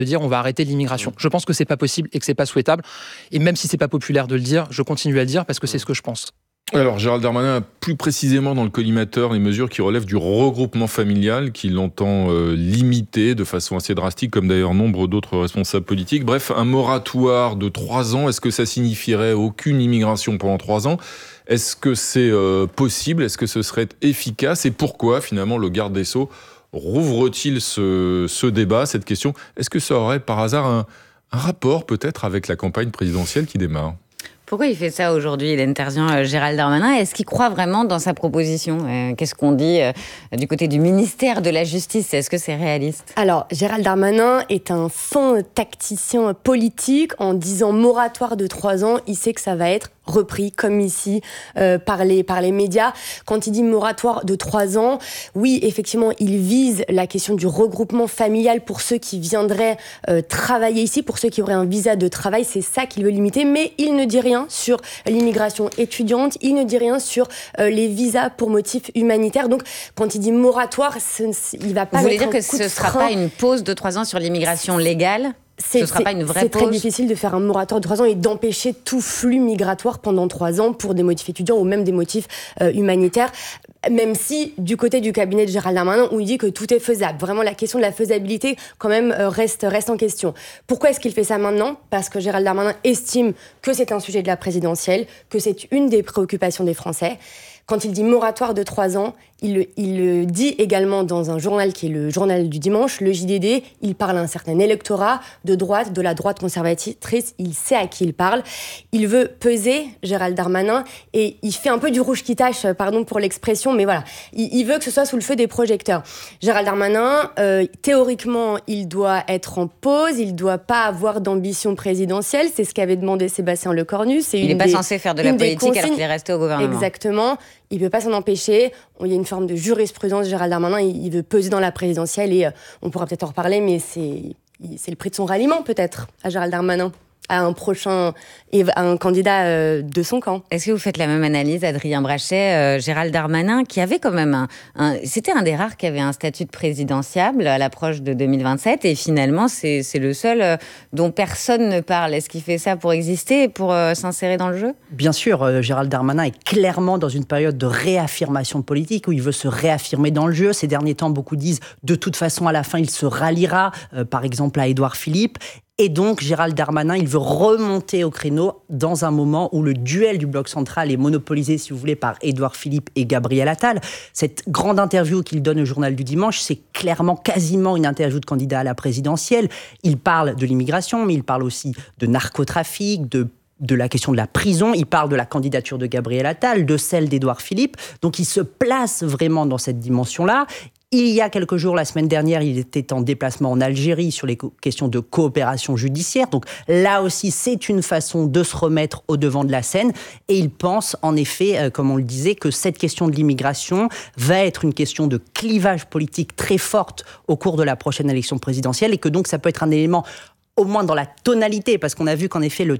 de dire on va arrêter l'immigration. Je pense que c'est pas possible et que c'est pas souhaitable. Et même si c'est pas populaire de le dire, je continue à le dire parce que c'est ce que je pense. Alors, Gérald Darmanin a plus précisément dans le collimateur les mesures qui relèvent du regroupement familial, qu'il entend limiter de façon assez drastique, comme d'ailleurs nombre d'autres responsables politiques. Bref, un moratoire de 3 ans, est-ce que ça signifierait aucune immigration pendant 3 ans ? Est-ce que c'est possible ? Est-ce que ce serait efficace ? Et pourquoi, finalement, le garde des Sceaux rouvre-t-il ce débat, cette question ? Est-ce que ça aurait par hasard un rapport peut-être avec la campagne présidentielle qui démarre ? Pourquoi il fait ça aujourd'hui ? Il intervient Gérald Darmanin. Est-ce qu'il croit vraiment dans sa proposition ? Qu'est-ce qu'on dit du côté du ministère de la Justice ? Est-ce que c'est réaliste ? Alors, Gérald Darmanin est un fin tacticien politique. En disant moratoire de 3 ans, il sait que ça va être repris, comme ici, par les médias. Quand il dit moratoire de 3 ans, oui, effectivement, il vise la question du regroupement familial pour ceux qui viendraient travailler ici, pour ceux qui auraient un visa de travail. C'est ça qu'il veut limiter, mais il ne dit rien sur l'immigration étudiante, il ne dit rien sur les visas pour motifs humanitaires. Donc, quand il dit moratoire, il va pas... Vous voulez dire que ce ne sera pas une pause de 3 ans sur l'immigration légale ? Ce ne sera pas une vraie pause. C'est très difficile de faire un moratoire de 3 ans et d'empêcher tout flux migratoire pendant 3 ans pour des motifs étudiants ou même des motifs humanitaires. Même si, du côté du cabinet de Gérald Darmanin, on dit que tout est faisable. Vraiment, la question de la faisabilité, quand même, reste en question. Pourquoi est-ce qu'il fait ça maintenant ? Parce que Gérald Darmanin estime que c'est un sujet de la présidentielle, que c'est une des préoccupations des Français. Quand il dit moratoire de 3 ans, il le dit également dans un journal qui est le journal du dimanche, le JDD. Il parle à un certain électorat de droite, de la droite conservatrice. Il sait à qui il parle. Il veut peser, Gérald Darmanin, et il fait un peu du rouge qui tache, pardon pour l'expression, mais voilà. Il veut que ce soit sous le feu des projecteurs. Gérald Darmanin, théoriquement, il doit être en pause, il ne doit pas avoir d'ambition présidentielle. C'est ce qu'avait demandé Sébastien Lecornu. Il n'est pas censé faire de la politique alors qu'il est resté au gouvernement. Exactement. Il ne peut pas s'en empêcher. Il y a une forme de jurisprudence. Gérald Darmanin, il veut peser dans la présidentielle et on pourra peut-être en reparler, mais c'est le prix de son ralliement peut-être à Gérald Darmanin, à un prochain, à un candidat de son camp. Est-ce que vous faites la même analyse, Adrien Brachet, Gérald Darmanin, qui avait quand même c'était un des rares qui avait un statut de présidentiable à l'approche de 2027, et finalement c'est le seul dont personne ne parle. Est-ce qu'il fait ça pour exister et pour s'insérer dans le jeu ? Bien sûr, Gérald Darmanin est clairement dans une période de réaffirmation politique où il veut se réaffirmer dans le jeu. Ces derniers temps, beaucoup disent de toute façon à la fin il se ralliera, par exemple à Édouard Philippe. Et donc, Gérald Darmanin, il veut remonter au créneau dans un moment où le duel du bloc central est monopolisé, si vous voulez, par Édouard Philippe et Gabriel Attal. Cette grande interview qu'il donne au journal du dimanche, c'est clairement quasiment une interview de candidat à la présidentielle. Il parle de l'immigration, mais il parle aussi de narcotrafic, de la question de la prison, il parle de la candidature de Gabriel Attal, de celle d'Édouard Philippe. Donc, il se place vraiment dans cette dimension-là. Il y a quelques jours, la semaine dernière, il était en déplacement en Algérie sur les questions de coopération judiciaire. Donc là aussi, c'est une façon de se remettre au devant de la scène. Et il pense, en effet, comme on le disait, que cette question de l'immigration va être une question de clivage politique très forte au cours de la prochaine élection présidentielle et que donc ça peut être un élément, au moins dans la tonalité, parce qu'on a vu qu'en effet,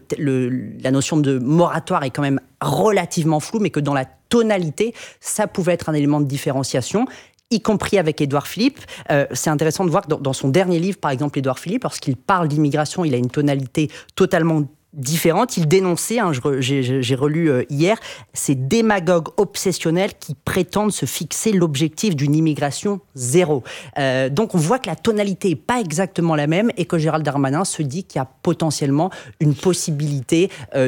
la notion de moratoire est quand même relativement floue, mais que dans la tonalité, ça pouvait être un élément de différenciation, y compris avec Édouard Philippe. C'est intéressant de voir que dans son dernier livre, par exemple, Édouard Philippe, lorsqu'il parle d'immigration, il a une tonalité totalement différente. Il dénonçait, j'ai relu hier, ces démagogues obsessionnels qui prétendent se fixer l'objectif d'une immigration zéro. Donc on voit que la tonalité n'est pas exactement la même et que Gérald Darmanin se dit qu'il y a potentiellement une possibilité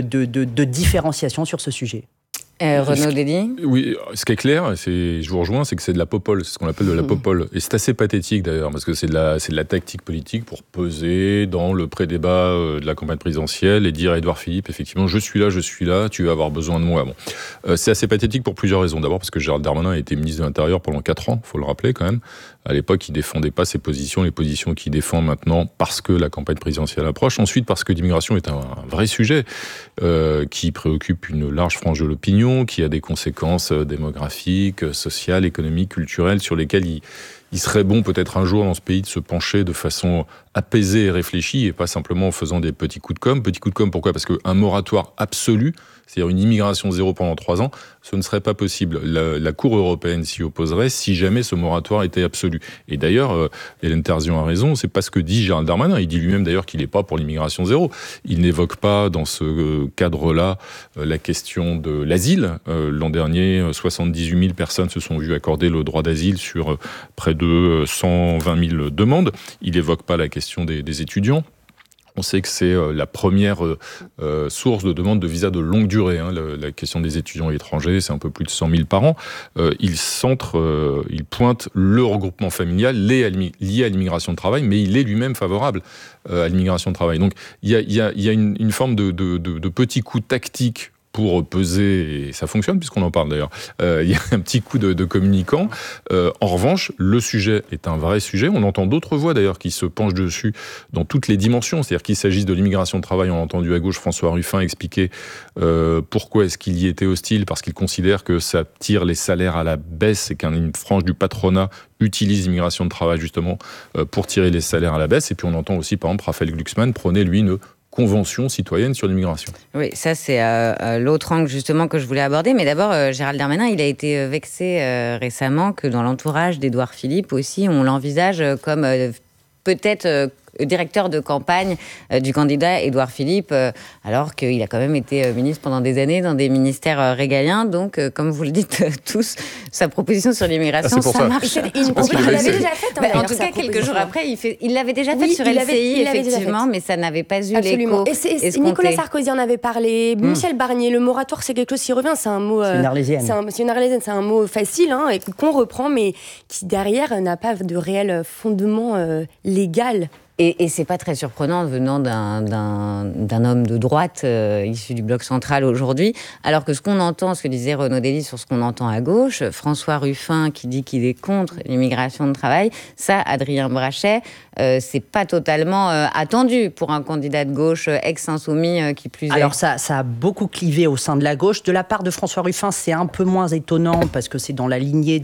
de différenciation sur ce sujet. Renaud Dédy ? Oui, ce qui est clair, je vous rejoins, c'est que c'est de la popole, c'est ce qu'on appelle de la popole. Et c'est assez pathétique d'ailleurs, parce que c'est de la tactique politique pour peser dans le pré-débat de la campagne présidentielle et dire à Édouard Philippe, effectivement, je suis là, tu vas avoir besoin de moi. Bon. C'est assez pathétique pour plusieurs raisons. D'abord parce que Gérald Darmanin a été ministre de l'Intérieur pendant 4 ans, il faut le rappeler quand même. À l'époque, il ne défendait pas ses positions, les positions qu'il défend maintenant parce que la campagne présidentielle approche. Ensuite, parce que l'immigration est un vrai sujet qui préoccupe une large frange de l'opinion, qui a des conséquences démographiques, sociales, économiques, culturelles, sur lesquelles il serait bon peut-être un jour dans ce pays de se pencher de façon apaisée et réfléchie, et pas simplement en faisant des petits coups de com'. Petits coups de com', pourquoi ? Parce qu'un moratoire absolu, c'est-à-dire une immigration zéro pendant 3 ans, ce ne serait pas possible. La Cour européenne s'y opposerait si jamais ce moratoire était absolu. Et d'ailleurs, Hélène Terzian a raison, c'est pas ce que dit Gérald Darmanin. Il dit lui-même d'ailleurs qu'il n'est pas pour l'immigration zéro. Il n'évoque pas dans ce cadre-là la question de l'asile. L'an dernier, 78 000 personnes se sont vues accorder le droit d'asile sur près de 120 000 demandes. Il n'évoque pas la question des étudiants. On sait que c'est la première source de demande de visa de longue durée. La question des étudiants étrangers, c'est un peu plus de 100 000 par an. Il pointe le regroupement familial lié à l'immigration de travail, mais il est lui-même favorable à l'immigration de travail. Donc il y a une forme de petit coup tactique pour peser, et ça fonctionne puisqu'on en parle d'ailleurs, il y a un petit coup de communicant. En revanche, le sujet est un vrai sujet. On entend d'autres voix d'ailleurs qui se penchent dessus dans toutes les dimensions. C'est-à-dire qu'il s'agisse de l'immigration de travail, on a entendu à gauche François Ruffin expliquer pourquoi est-ce qu'il y était hostile, parce qu'il considère que ça tire les salaires à la baisse et qu'une frange du patronat utilise l'immigration de travail justement pour tirer les salaires à la baisse. Et puis on entend aussi par exemple Raphaël Glucksmann prôner lui une convention citoyenne sur l'immigration. Oui, ça c'est l'autre angle justement que je voulais aborder. Mais d'abord, Gérald Darmanin, il a été vexé récemment que dans l'entourage d'Édouard Philippe aussi, on l'envisage comme peut-être directeur de campagne du candidat Édouard Philippe, alors qu'il a quand même été ministre pendant des années dans des ministères régaliens. Donc, comme vous le dites tous, sa proposition sur l'immigration, ça marche. Il l'avait déjà faite. En tout cas, quelques jours après, il l'avait déjà faite sur LCI, effectivement, mais ça n'avait pas eu l'écho. Et Nicolas Sarkozy en avait parlé, Michel Barnier, le moratoire, c'est quelque chose qui revient, c'est un mot... C'est une arlésienne. C'est une arlésienne, c'est un mot facile, et qu'on reprend, mais qui derrière n'a pas de réel fondement légal. Et c'est pas très surprenant venant d'un homme de droite issu du bloc central aujourd'hui, alors que ce qu'on entend, ce que disait Renaud Dely sur ce qu'on entend à gauche, François Ruffin qui dit qu'il est contre l'immigration de travail, ça, Adrien Brachet, c'est pas totalement attendu pour un candidat de gauche ex-insoumis qui plus est. Alors ça a beaucoup clivé au sein de la gauche. De la part de François Ruffin, c'est un peu moins étonnant parce que c'est dans la lignée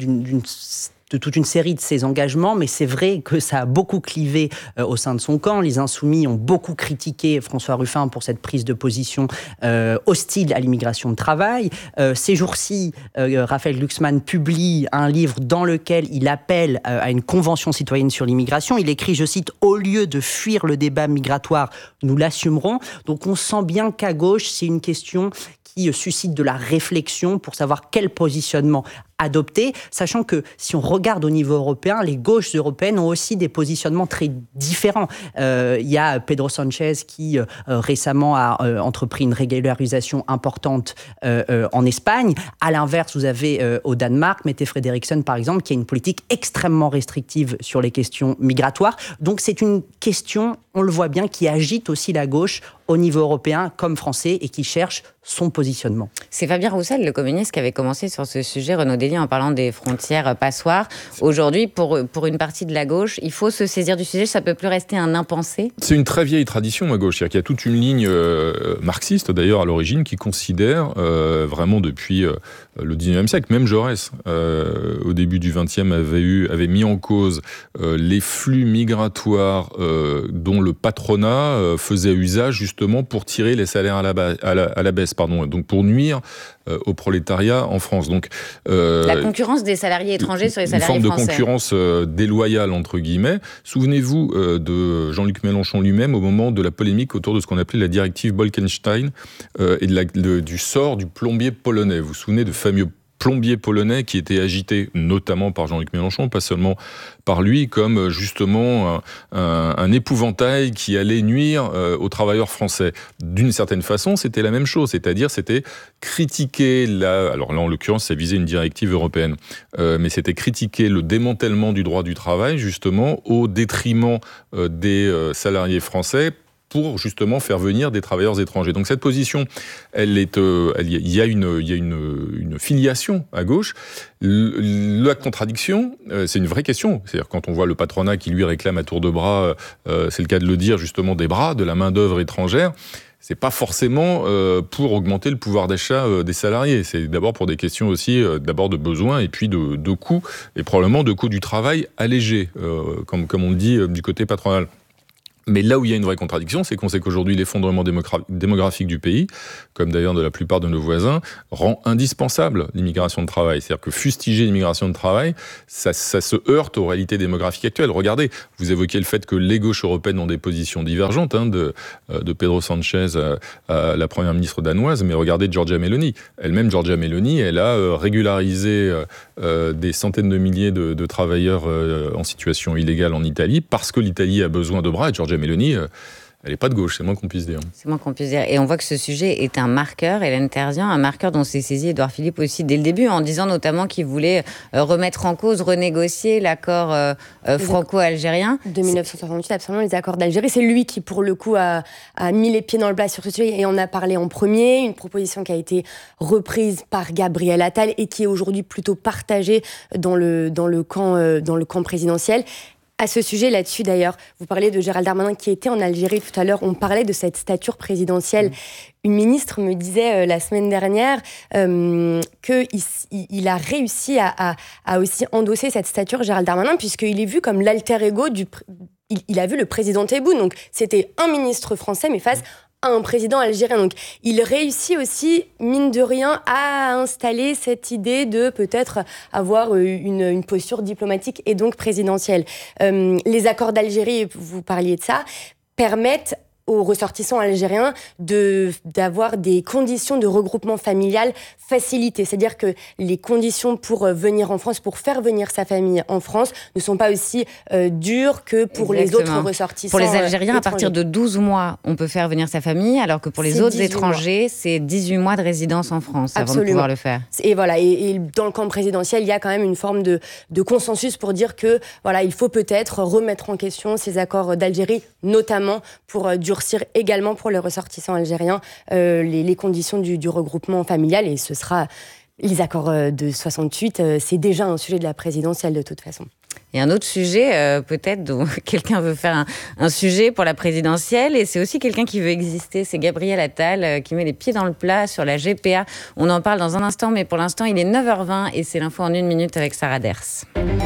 de toute une série de ses engagements, mais c'est vrai que ça a beaucoup clivé au sein de son camp. Les Insoumis ont beaucoup critiqué François Ruffin pour cette prise de position hostile à l'immigration de travail. Ces jours-ci, Raphaël Glucksmann publie un livre dans lequel il appelle à une convention citoyenne sur l'immigration. Il écrit, je cite, « Au lieu de fuir le débat migratoire, nous l'assumerons ». Donc on sent bien qu'à gauche, c'est une question qui suscite de la réflexion pour savoir quel positionnement adopter, sachant que si on regarde au niveau européen, les gauches européennes ont aussi des positionnements très différents. Il y a Pedro Sanchez qui récemment a entrepris une régularisation importante en Espagne. À l'inverse, vous avez au Danemark, Mette Frederiksen par exemple, qui a une politique extrêmement restrictive sur les questions migratoires. Donc c'est une question, on le voit bien, qui agite aussi la gauche au niveau européen comme français et qui cherche son positionnement. C'est Fabien Roussel, le communiste, qui avait commencé sur ce sujet, Renaud Dely, en parlant des frontières passoires. Aujourd'hui, pour une partie de la gauche, il faut se saisir du sujet, ça ne peut plus rester un impensé. C'est une très vieille tradition à gauche, c'est-à-dire qu'il y a toute une ligne marxiste d'ailleurs à l'origine qui considère vraiment depuis le 19e siècle, même Jaurès au début du 20e avait mis en cause les flux migratoires dont le patronat faisait usage justement pour tirer les salaires à la baisse, donc pour nuire au prolétariat en France. Donc, la concurrence des salariés étrangers sur les salariés français. Une forme de concurrence déloyale, entre guillemets. Souvenez-vous de Jean-Luc Mélenchon lui-même au moment de la polémique autour de ce qu'on appelait la directive Bolkestein et du sort du plombier polonais. Vous vous souvenez de fameux plombier polonais qui était agité notamment par Jean-Luc Mélenchon, pas seulement par lui, comme justement un épouvantail qui allait nuire aux travailleurs français. D'une certaine façon, c'était la même chose, c'est-à-dire c'était critiquer alors là en l'occurrence ça visait une directive européenne, mais c'était critiquer le démantèlement du droit du travail justement au détriment des salariés français pour justement faire venir des travailleurs étrangers. Donc cette position, il y a une filiation à gauche. La contradiction, c'est une vraie question. C'est-à-dire quand on voit le patronat qui lui réclame à tour de bras, c'est le cas de le dire justement, des bras, de la main-d'œuvre étrangère, c'est pas forcément pour augmenter le pouvoir d'achat des salariés. C'est d'abord pour des questions aussi, d'abord de besoins et puis de coûts, et probablement de coûts du travail allégés, comme on le dit du côté patronal. Mais là où il y a une vraie contradiction, c'est qu'on sait qu'aujourd'hui, l'effondrement démographique du pays, comme d'ailleurs de la plupart de nos voisins, rend indispensable l'immigration de travail. C'est-à-dire que fustiger l'immigration de travail, ça se heurte aux réalités démographiques actuelles. Regardez, vous évoquiez le fait que les gauches européennes ont des positions divergentes, de Pedro Sanchez à la première ministre danoise, mais regardez Giorgia Meloni. Elle-même, Giorgia Meloni, elle a régularisé des centaines de milliers de travailleurs en situation illégale en Italie, parce que l'Italie a besoin de bras, et Giorgia Meloni, elle n'est pas de gauche, c'est moins qu'on puisse dire. C'est moins qu'on puisse dire. Et on voit que ce sujet est un marqueur, Hélène Terzian, un marqueur dont s'est saisi Édouard Philippe aussi dès le début, en disant notamment qu'il voulait remettre en cause, renégocier l'accord franco-algérien. De 1968, absolument, les accords d'Algérie. C'est lui qui, pour le coup, a mis les pieds dans le plat sur ce sujet et en a parlé en premier. Une proposition qui a été reprise par Gabriel Attal et qui est aujourd'hui plutôt partagée dans le camp présidentiel. À ce sujet, là-dessus d'ailleurs, vous parlez de Gérald Darmanin qui était en Algérie tout à l'heure, on parlait de cette stature présidentielle. Une ministre me disait la semaine dernière qu'il a réussi à aussi endosser cette stature, Gérald Darmanin, puisqu'il est vu comme l'alter ego il a vu le président Tebboune, donc c'était un ministre français, mais face à un président algérien. Donc, il réussit aussi, mine de rien, à installer cette idée de peut-être avoir une posture diplomatique et donc présidentielle. Les accords d'Algérie, vous parliez de ça, permettent aux ressortissants algériens d'avoir des conditions de regroupement familial facilitées. C'est-à-dire que les conditions pour venir en France, pour faire venir sa famille en France, ne sont pas aussi dures que pour les autres ressortissants. Pour les Algériens, à partir de 12 mois, on peut faire venir sa famille, alors que pour les autres étrangers, c'est 18 mois de résidence en France avant de pouvoir le faire. Et voilà, et dans le camp présidentiel, il y a quand même une forme de consensus pour dire que voilà, il faut peut-être remettre en question ces accords d'Algérie, notamment pour durcir également pour les ressortissants algériens les conditions du regroupement familial, et ce sera les accords de 68, c'est déjà un sujet de la présidentielle de toute façon. Et un autre sujet, peut-être, dont quelqu'un veut faire un sujet pour la présidentielle, et c'est aussi quelqu'un qui veut exister, c'est Gabriel Attal, qui met les pieds dans le plat sur la GPA. On en parle dans un instant, mais pour l'instant, il est 9h20 et c'est l'info en 1 minute avec Sarah Ders.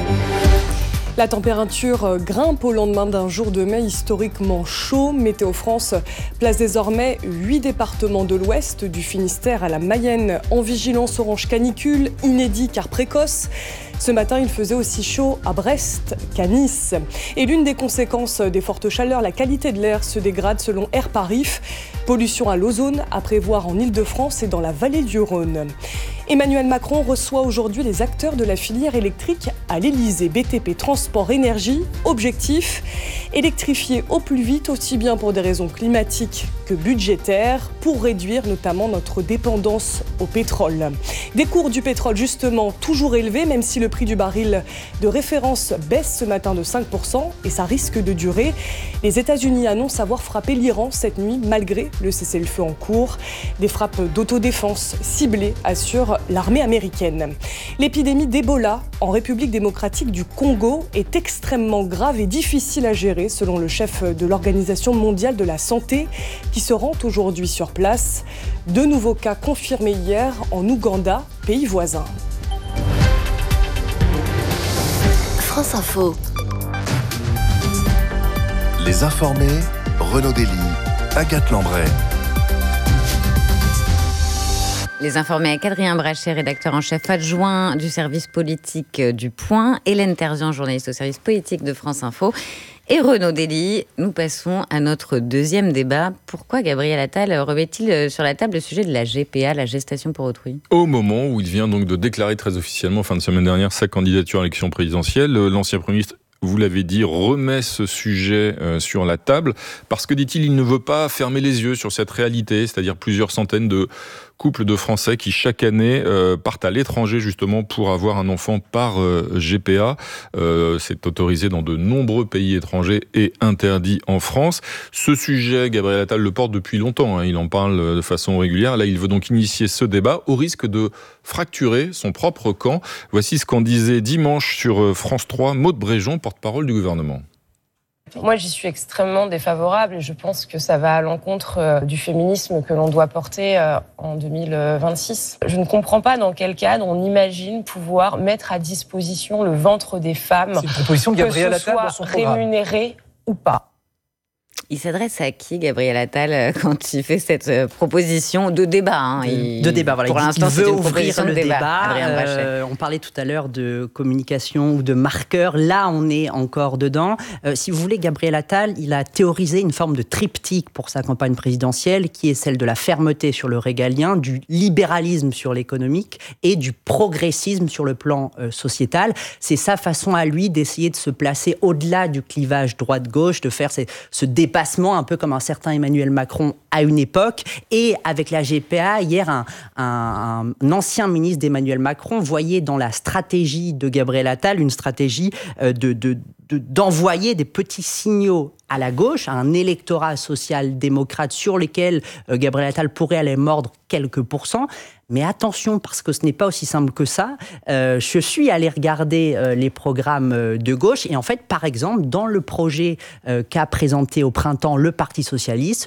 La température grimpe au lendemain d'un jour de mai historiquement chaud. Météo France place désormais 8 départements de l'Ouest, du Finistère à la Mayenne, en vigilance orange canicule, inédit car précoce. Ce matin, il faisait aussi chaud à Brest qu'à Nice. Et l'une des conséquences des fortes chaleurs, la qualité de l'air se dégrade selon Air Paris. Pollution à l'ozone à prévoir en Île-de-France et dans la vallée du Rhône. Emmanuel Macron reçoit aujourd'hui les acteurs de la filière électrique à l'Élysée. BTP, transport, énergie, objectif, électrifier au plus vite, aussi bien pour des raisons climatiques que budgétaires, pour réduire notamment notre dépendance au pétrole. Des cours du pétrole justement toujours élevés, même si le prix du baril de référence baisse ce matin de 5%, et ça risque de durer. Les États-Unis annoncent avoir frappé l'Iran cette nuit, malgré le cessez-le-feu en cours. Des frappes d'autodéfense ciblées, assure l'armée américaine. L'épidémie d'Ebola en République démocratique du Congo est extrêmement grave et difficile à gérer, selon le chef de l'Organisation mondiale de la santé, qui se rend aujourd'hui sur place. 2 nouveaux cas confirmés hier en Ouganda, pays voisin. France Info. Les informés, Renaud Dely, Agathe Lambray. Les informés avec Adrien Brachet, rédacteur en chef adjoint du service politique du Point, Hélène Terzian, journaliste au service politique de France Info, et Renaud Dely. Nous passons à notre deuxième débat. Pourquoi Gabriel Attal remet-il sur la table le sujet de la GPA, la gestation pour autrui ? Au moment où il vient donc de déclarer très officiellement, fin de semaine dernière, sa candidature à l'élection présidentielle, l'ancien Premier ministre, vous l'avez dit, remet ce sujet sur la table parce que, dit-il, il ne veut pas fermer les yeux sur cette réalité, c'est-à-dire plusieurs centaines de couples de Français qui, chaque année, partent à l'étranger justement pour avoir un enfant par GPA. C'est autorisé dans de nombreux pays étrangers et interdit en France. Ce sujet, Gabriel Attal le porte depuis longtemps, il en parle de façon régulière. Là, il veut donc initier ce débat au risque de fracturer son propre camp. Voici ce qu'en disait dimanche sur France 3 Maud Bréjon, porte-parole du gouvernement. Moi, j'y suis extrêmement défavorable et je pense que ça va à l'encontre du féminisme que l'on doit porter en 2026. Je ne comprends pas dans quel cadre on imagine pouvoir mettre à disposition le ventre des femmes, c'est une proposition de Gabriel Attal dans son programme, rémunéré ou pas. Il s'adresse à qui, Gabriel Attal, quand il fait cette proposition de débat De débat, voilà. Pour l'instant, il veut c'est une ouvrir proposition le de débat. On parlait tout à l'heure de communication ou de marqueurs. Là, on est encore dedans. Si vous voulez, Gabriel Attal, il a théorisé une forme de triptyque pour sa campagne présidentielle, qui est celle de la fermeté sur le régalien, du libéralisme sur l'économique et du progressisme sur le plan sociétal. C'est sa façon à lui d'essayer de se placer au-delà du clivage droite-gauche, de faire ce dépassement, un peu comme un certain Emmanuel Macron à une époque. Et avec la GPA, hier, un ancien ministre d'Emmanuel Macron voyait dans la stratégie de Gabriel Attal une stratégie d'envoyer des petits signaux à la gauche, à un électorat social-démocrate sur lesquels Gabriel Attal pourrait aller mordre quelques pourcents. Mais attention, parce que ce n'est pas aussi simple que ça. Je suis allé regarder les programmes de gauche et en fait, par exemple, dans le projet qu'a présenté au printemps le Parti socialiste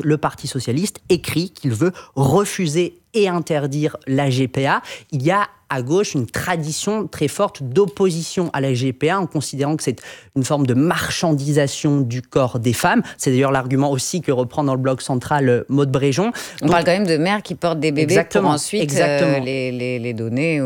écrit qu'il veut refuser et interdire la GPA. Il y a à gauche une tradition très forte d'opposition à la GPA en considérant que c'est une forme de marchandisation du corps des femmes. C'est d'ailleurs l'argument aussi que reprend dans le bloc central Maud Bréjon. On parle quand même de mères qui portent des bébés pour ensuite les donner.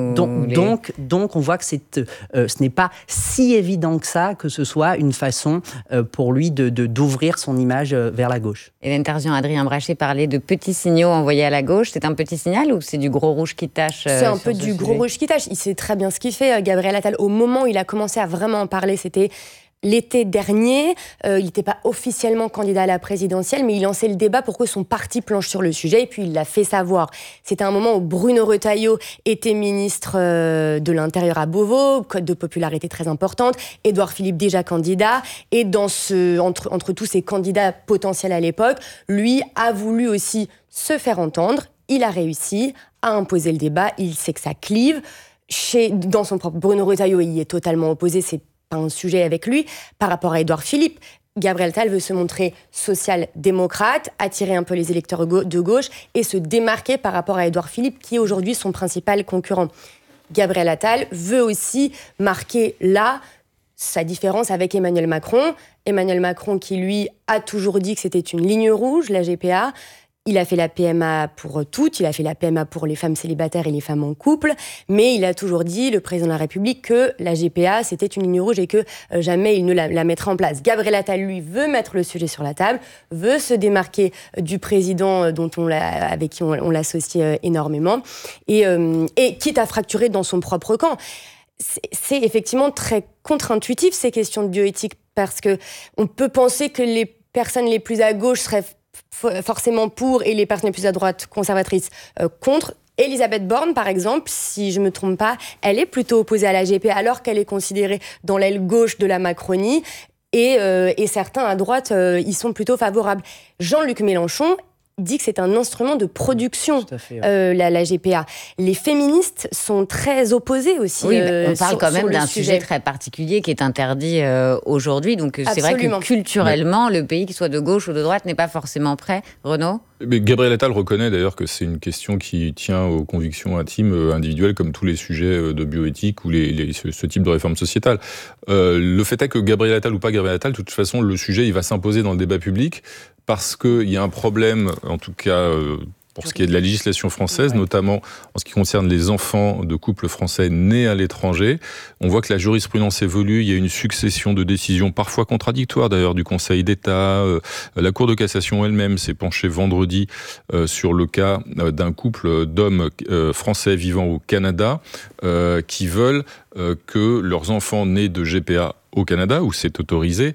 Donc on voit que ce n'est pas si évident que ça, que ce soit une façon pour lui d'ouvrir son image vers la gauche. Hélène Tarzian, Adrien Brachet parlait de petits signaux envoyés à la gauche. C'est un petit signal ou c'est du gros rouge qui tâche C'est un peu du gros rouge qui tâche. Il sait très bien ce qu'il fait, Gabriel Attal. Au moment où il a commencé à vraiment en parler, c'était l'été dernier. Il n'était pas officiellement candidat à la présidentielle, mais il lançait le débat pour que son parti planche sur le sujet, et puis il l'a fait savoir. C'était un moment où Bruno Retailleau était ministre de l'Intérieur à Beauvau, cote de popularité très importante, Édouard Philippe déjà candidat, et entre tous ces candidats potentiels à l'époque, lui a voulu aussi se faire entendre. Il a réussi à imposer le débat. Il sait que ça clive. Dans son propre Bruno Retailleau, il y est totalement opposé. C'est pas un sujet avec lui. Par rapport à Édouard Philippe, Gabriel Attal veut se montrer social-démocrate, attirer un peu les électeurs de gauche et se démarquer par rapport à Édouard Philippe, qui est aujourd'hui son principal concurrent. Gabriel Attal veut aussi marquer là sa différence avec Emmanuel Macron. Emmanuel Macron qui, lui, a toujours dit que c'était une ligne rouge, la GPA. Il a fait la PMA pour toutes, il a fait la PMA pour les femmes célibataires et les femmes en couple, mais il a toujours dit, le président de la République, que la GPA, c'était une ligne rouge et que jamais il ne la mettrait en place. Gabriel Attal, lui, veut mettre le sujet sur la table, veut se démarquer du président avec qui on l'associe énormément, et quitte à fracturer dans son propre camp. C'est effectivement très contre-intuitif, ces questions de bioéthique, parce qu'on peut penser que les personnes les plus à gauche seraient forcément pour et les personnes les plus à droite conservatrices contre. Elisabeth Borne, par exemple, si je ne me trompe pas, elle est plutôt opposée à la GPA alors qu'elle est considérée dans l'aile gauche de la Macronie et certains à droite y sont plutôt favorables. Jean-Luc Mélenchon dit que c'est un instrument de production, la GPA. Les féministes sont très opposés aussi. Oui, on parle quand même d'un sujet très particulier qui est interdit aujourd'hui. Donc c'est vrai que culturellement, le pays, qu'il soit de gauche ou de droite, n'est pas forcément prêt. Renaud ? Mais Gabriel Attal reconnaît d'ailleurs que c'est une question qui tient aux convictions intimes, individuelles, comme tous les sujets de bioéthique ou ce type de réforme sociétale. Le fait est que Gabriel Attal ou pas Gabriel Attal, de toute façon, le sujet, il va s'imposer dans le débat public parce qu'il y a un problème, en tout cas pour ce qui est de la législation française, notamment en ce qui concerne les enfants de couples français nés à l'étranger. On voit que la jurisprudence évolue, il y a une succession de décisions parfois contradictoires d'ailleurs du Conseil d'État. La Cour de cassation elle-même s'est penchée vendredi sur le cas d'un couple d'hommes français vivant au Canada qui veulent que leurs enfants nés de GPA au Canada, où c'est autorisé,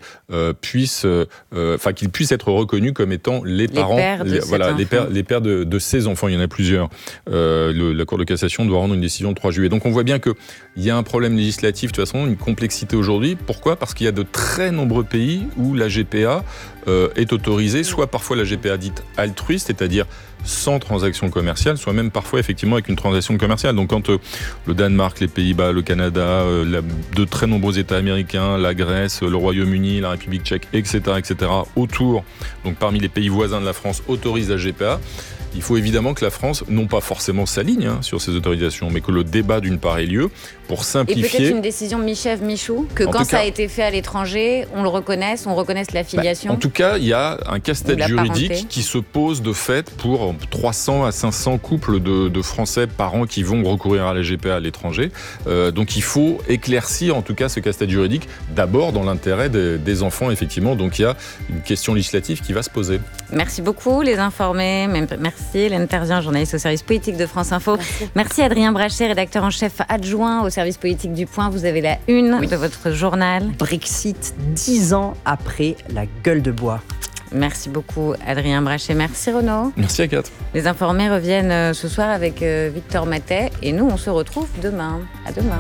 qu'ils puissent être reconnus comme étant les parents, les pères de ces enfants. Il y en a plusieurs. La Cour de cassation doit rendre une décision le 3 juillet. Donc on voit bien qu'il y a un problème législatif, de toute façon, une complexité aujourd'hui. Pourquoi ? Parce qu'il y a de très nombreux pays où la GPA est autorisée, soit parfois la GPA dite altruiste, c'est-à-dire sans transaction commerciale, soit même parfois effectivement avec une transaction commerciale. Donc quand le Danemark, les Pays-Bas, le Canada, de très nombreux États américains, européens, la Grèce, le Royaume-Uni, la République tchèque, etc., autour, donc parmi les pays voisins de la France, autorisent la GPA. Il faut évidemment que la France, non pas forcément s'aligne sur ces autorisations, mais que le débat d'une part ait lieu pour simplifier. Et peut-être une décision mi-chèvre, que quand ça a été fait à l'étranger, on reconnaisse l'affiliation. En tout cas, il y a un casse-tête juridique qui se pose de fait pour 300 à 500 couples de Français par an qui vont recourir à la GPA à l'étranger. Donc il faut éclaircir en tout cas ce casse-tête juridique, d'abord dans l'intérêt des enfants, effectivement. Donc il y a une question législative qui va se poser. Merci beaucoup, les informés. Merci Hélène Terzien, journaliste au service politique de France Info. Merci Adrien Brachet, rédacteur en chef adjoint au service politique du Point. Vous avez la une de votre journal. Brexit, 10 ans après la gueule de bois. Merci beaucoup Adrien Brachet. Merci Renaud. Merci Agathe. Les informés reviennent ce soir avec Victor Matet et nous on se retrouve demain. À demain.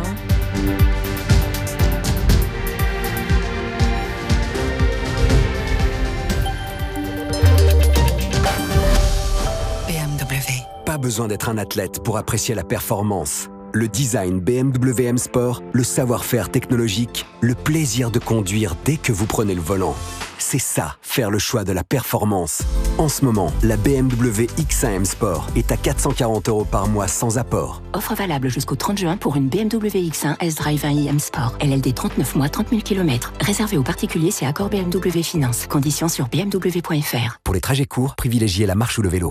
Pas besoin d'être un athlète pour apprécier la performance. Le design BMW M Sport, le savoir-faire technologique, le plaisir de conduire dès que vous prenez le volant. C'est ça, faire le choix de la performance. En ce moment, la BMW X1 M Sport est à 440 € par mois sans apport. Offre valable jusqu'au 30 juin pour une BMW X1 S-Drive 1i M Sport. LLD 39 mois, 30 000 km. Réservé aux particuliers, c'est accord BMW Finance. Conditions sur bmw.fr. Pour les trajets courts, privilégiez la marche ou le vélo.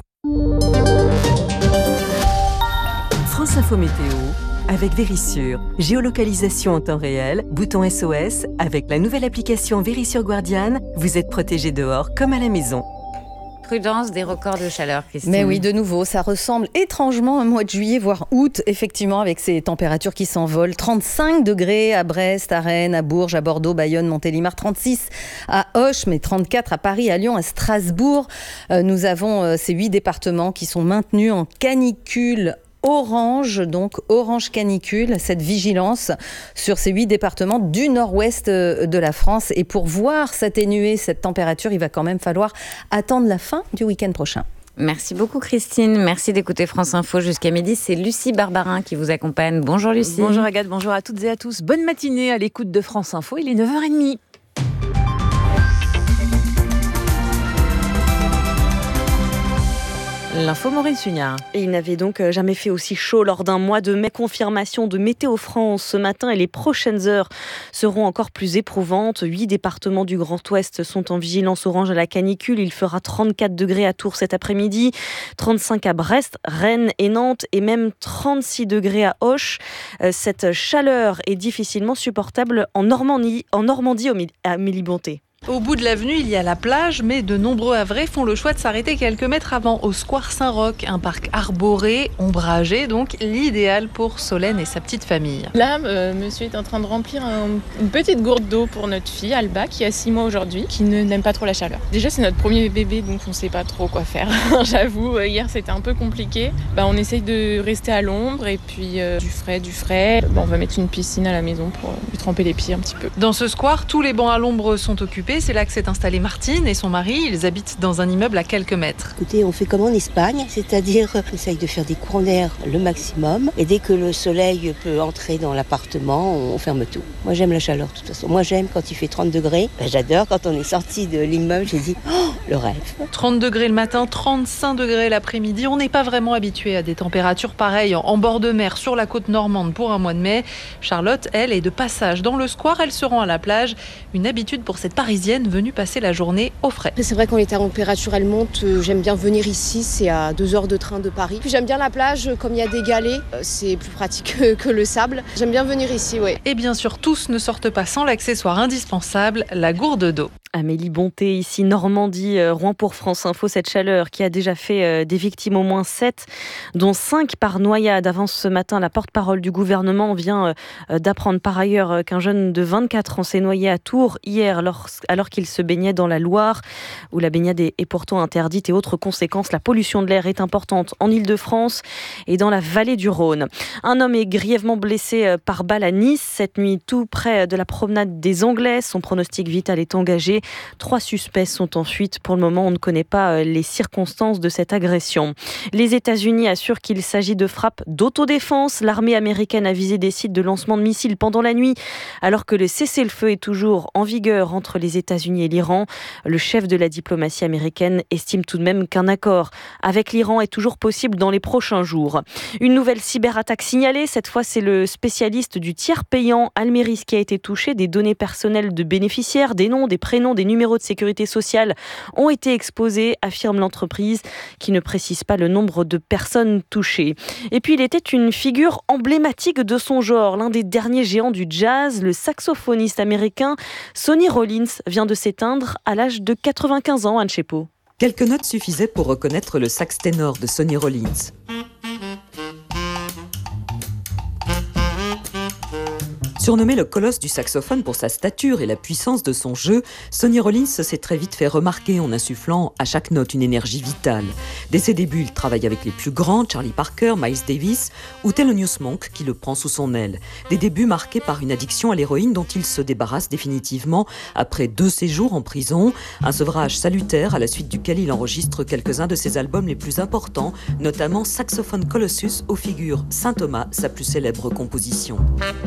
France Info Météo avec Vérissure. Géolocalisation en temps réel, bouton SOS. Avec la nouvelle application Vérissure Guardian, vous êtes protégé dehors comme à la maison. Prudence des records de chaleur, Christine. Mais oui, de nouveau, ça ressemble étrangement à un mois de juillet, voire août, effectivement, avec ces températures qui s'envolent. 35 degrés à Brest, à Rennes, à Bourges, à Bordeaux, Bayonne, Montélimar, 36 à Auch, mais 34 à Paris, à Lyon, à Strasbourg. Nous avons ces 8 départements qui sont maintenus en canicule orange, donc orange canicule, cette vigilance sur ces 8 départements du nord-ouest de la France. Et pour voir s'atténuer cette température, il va quand même falloir attendre la fin du week-end prochain. Merci beaucoup Christine, merci d'écouter France Info jusqu'à midi. C'est Lucie Barbarin qui vous accompagne. Bonjour Lucie. Bonjour Agathe, bonjour à toutes et à tous. Bonne matinée à l'écoute de France Info, il est 9h30. L'info Maureen Sugnard. Il n'avait donc jamais fait aussi chaud lors d'un mois de mai. Confirmation de Météo France ce matin et les prochaines heures seront encore plus éprouvantes. 8 départements du Grand Ouest sont en vigilance orange à la canicule. Il fera 34 degrés à Tours cet après-midi, 35 à Brest, Rennes et Nantes et même 36 degrés à Auch. Cette chaleur est difficilement supportable en Normandie à Mélisbonté. Au bout de l'avenue, il y a la plage, mais de nombreux Havrais font le choix de s'arrêter quelques mètres avant, au Square Saint-Roch, un parc arboré, ombragé, donc l'idéal pour Solène et sa petite famille. Là, monsieur est en train de remplir une petite gourde d'eau pour notre fille, Alba, qui a 6 mois aujourd'hui, qui n'aime pas trop la chaleur. Déjà, c'est notre premier bébé, donc on ne sait pas trop quoi faire. J'avoue, hier, c'était un peu compliqué. On essaye de rester à l'ombre, et puis du frais. On va mettre une piscine à la maison pour lui tremper les pieds un petit peu. Dans ce square, tous les bancs à l'ombre sont occupés. C'est là que s'est installée Martine et son mari. Ils habitent dans un immeuble à quelques mètres. Écoutez, on fait comme en Espagne, c'est-à-dire on essaye de faire des courants d'air le maximum. Et dès que le soleil peut entrer dans l'appartement, on ferme tout. Moi, j'aime la chaleur, de toute façon. Moi, j'aime quand il fait 30 degrés. J'adore. Quand on est sorti de l'immeuble, j'ai dit, oh, le rêve. 30 degrés le matin, 35 degrés l'après-midi. On n'est pas vraiment habitué à des températures pareilles en bord de mer sur la côte normande pour un mois de mai. Charlotte, elle, est de passage dans le square. Elle se rend à la plage. Une habitude pour cette Parisienne venue passer la journée au frais. C'est vrai quand les températures elles montent, j'aime bien venir ici, c'est à 2 heures de train de Paris. Puis j'aime bien la plage, comme il y a des galets, c'est plus pratique que le sable. J'aime bien venir ici, oui. Et bien sûr, tous ne sortent pas sans l'accessoire indispensable, la gourde d'eau. Amélie Bonté, ici Normandie, Rouen pour France Info, cette chaleur qui a déjà fait des victimes au moins 7, dont 5 par noyade. Avance ce matin, la porte-parole du gouvernement vient d'apprendre par ailleurs qu'un jeune de 24 ans s'est noyé à Tours hier alors qu'il se baignait dans la Loire, où la baignade est pourtant interdite. Et autre conséquence, la pollution de l'air est importante en Île-de-France et dans la vallée du Rhône. Un homme est grièvement blessé par balle à Nice cette nuit, tout près de la promenade des Anglais. Son pronostic vital est engagé. 3 suspects sont en fuite. Pour le moment, on ne connaît pas les circonstances de cette agression. Les États-Unis assurent qu'il s'agit de frappes d'autodéfense. L'armée américaine a visé des sites de lancement de missiles pendant la nuit, alors que le cessez-le-feu est toujours en vigueur entre les États-Unis et l'Iran. Le chef de la diplomatie américaine estime tout de même qu'un accord avec l'Iran est toujours possible dans les prochains jours. Une nouvelle cyberattaque signalée. Cette fois, c'est le spécialiste du tiers payant Almeris qui a été touché. Des données personnelles de bénéficiaires, des noms, des prénoms, des numéros de sécurité sociale ont été exposés, affirme l'entreprise, qui ne précise pas le nombre de personnes touchées. Et puis, il était une figure emblématique de son genre, l'un des derniers géants du jazz, le saxophoniste américain Sonny Rollins vient de s'éteindre à l'âge de 95 ans, Anne Chepeau. Quelques notes suffisaient pour reconnaître le sax ténor de Sonny Rollins. Surnommé le colosse du saxophone pour sa stature et la puissance de son jeu, Sonny Rollins s'est très vite fait remarquer en insufflant à chaque note une énergie vitale. Dès ses débuts, il travaille avec les plus grands, Charlie Parker, Miles Davis ou Thelonious Monk qui le prend sous son aile. Des débuts marqués par une addiction à l'héroïne dont il se débarrasse définitivement après 2 séjours en prison, un sevrage salutaire à la suite duquel il enregistre quelques-uns de ses albums les plus importants, notamment Saxophone Colossus où figure Saint Thomas, sa plus célèbre composition.